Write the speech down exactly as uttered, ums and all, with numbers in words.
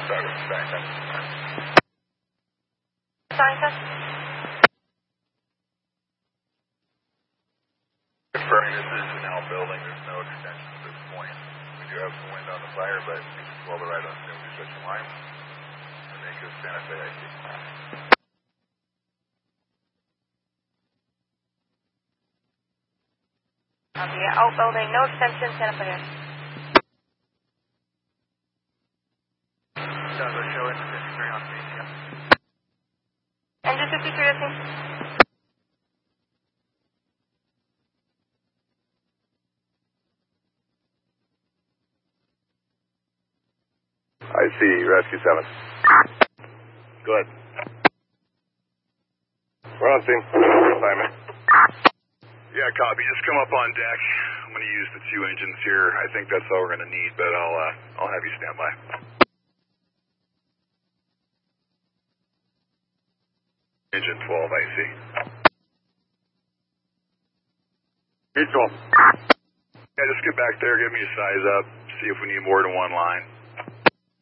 Start with the back up. Scientist? Confirming this is an L building. There's no extension at this point. We do have some wind on the fire, but it's well the right on assume we're switching lines. And then go Santa Fe I C. On the outbuilding, no extension, Santa Fe. Does it show engine fifty-three on me? Yeah. Engine fifty-three, I think. I see, Rescue seven. Go ahead. We're on scene. Assignment. Yeah, copy. Just come up on deck. I'm going to use the two engines here. I think that's all we're going to need, but I'll uh, I'll have you stand by. Engine twelve, I see. Mutual. Yeah, just get back there, give me a size up, see if we need more than one line.